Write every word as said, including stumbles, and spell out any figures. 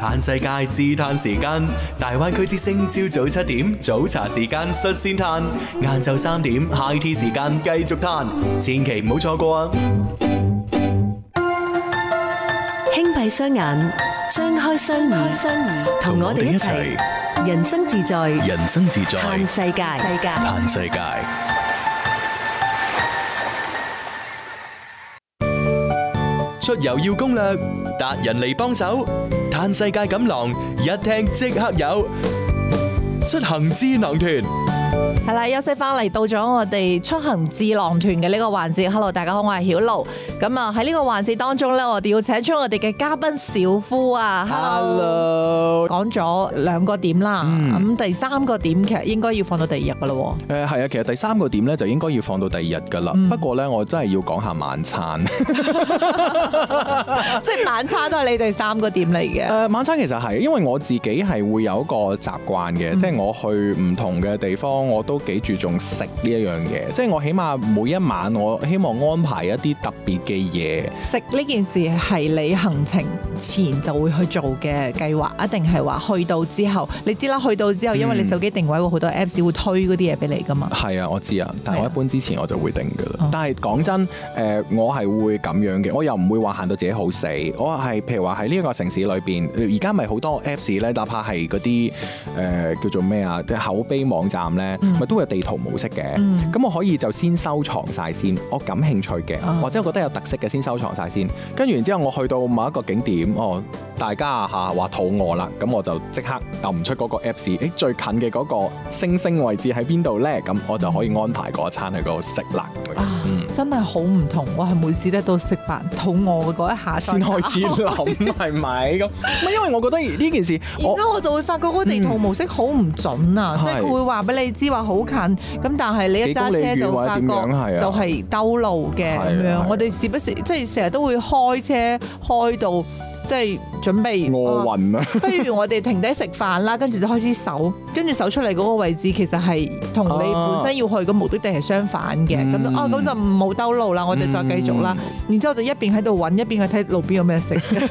嘆世界自嘆時間，大灣區之聲朝早七點早茶時間率先嘆，晏晝三點 high tea 時間繼續嘆，千祈唔好錯過啊！ 輕閉雙眼，張開雙耳，雙耳同我哋一齊人生自在， 人生自在嘆世界，世界嘆世界。出遊要攻略，達人嚟幫手，嘆世界錦囊一聽即刻有，出行智囊團。 係啦，休息翻嚟到咗我哋出行智囊團嘅呢個環節。Hello， 大家好，我係曉露。咁啊喺呢個環節當中咧，我哋要請出我哋嘅嘉賓小夫啊。 Hello， 講咗兩個點啦，咁、嗯、第三個點其實應該要放到第二日噶咯。 誒係啊，其實第三個點咧就應該要放到第二日噶啦。嗯、不過咧，我真係要講下晚餐， 即係晚餐都係你第三個點嚟嘅。 誒晚餐其實係因為我自己係會有一個習慣嘅，即係、嗯、我去唔同嘅地方，我都幾注重食呢一樣嘢。即係我起碼每一晚，我希望安排一啲特別嘅嘢。食呢件事係你行程前就會去做嘅計劃，一定係話去到之後？你知啦，去到之後，因為你手機定位會好多 Apps 會推嗰啲嘢俾你噶嘛。 係啊，我知啊，但係我一般之前我就會定噶啦。啊、但係講真，誒、呃，我係會咁樣嘅，我又唔會話限到自己好死。我係譬如話喺呢一個城市裏邊，而家咪好多 Apps 咧，哪怕係嗰啲誒叫做咩啊，即係口碑網站咧，咪、嗯、都會有地圖模式嘅。咁、嗯、我可以就先收藏晒先，我感興趣嘅，啊、或者我覺得有特色嘅先收藏晒先。跟住然之後，我去到某一個景點，哦，大家嚇話肚餓啦，咁我就即刻撳唔出嗰個 Apps，誒最近嘅嗰個星星位置喺邊度咧？咁我就可以安排嗰一餐去嗰度食啦。 啊，嗯、真係好唔同，我係每次咧都食飯肚餓嘅嗰一下先開始諗，係咪咁？唔係因為我覺得呢件事， 然之後我就會發覺嗰個地圖模式好唔準啊！嗯、即係佢會話俾你知話好近，咁但係你一揸車就發覺就係兜路嘅咁樣。我哋時不時即係成日都會開車開到。即係準備餓暈啊！ 不如我哋停低食飯啦，跟住就開始搜，跟住搜出嚟嗰個位置其實係同你本身要去嘅目的地係相反嘅。咁、嗯、哦，咁就唔好兜路啦，我哋再繼續啦。嗯、然之後就一邊喺度揾，一邊去睇路邊有咩食。